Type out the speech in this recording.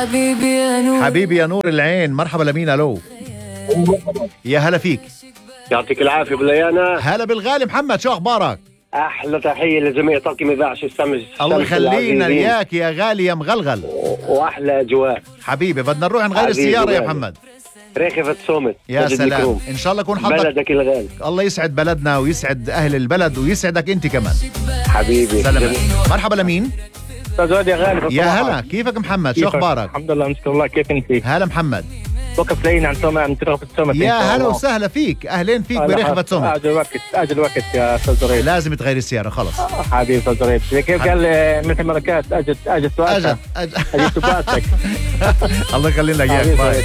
حبيبي يا نور، حبيبي يا نور العين. مرحبا لمين؟ الو يا هلا فيك. يعطيك العافيه بليانا. هلا بالغالي محمد، شو اخبارك؟ احلى تحيه لجميع طاقم اذاعه الشمس. الله يخلينا اياك يا غالي يا مغلغل. واحلى اجواء حبيبي بدنا نروح نغير السياره يا محمد. ريخة صومت يا سلام، ان شاء الله يكون حظك بلدك الغالي. الله يسعد بلدنا ويسعد اهل البلد ويسعدك انت كمان حبيبي. سلام. مرحبا لمين؟ استاذ وادي يا غالي. يا هلا، كيفك محمد؟ شو اخبارك؟ الحمد لله نشكر الله. كيف انت؟ هلا محمد. وقف لين عن رغبة سومت. يا هلا وسهلا فيك، اهلين فيك برغبة سومت. اجل وقت يا استاذ زريب. لازم تغير السياره خلص. حبيبي استاذ زريب. كيف قال مثل ملكات اجت اجت سؤالك. اجت سؤالك. الله يخلينا اياك.